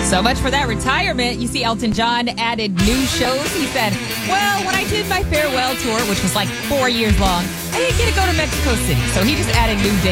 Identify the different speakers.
Speaker 1: So much for that retirement. You see, Elton John added new shows. He said, well, when I did my farewell tour, which was like 4 years long, I didn't get to go to Mexico City. So he just added new dates.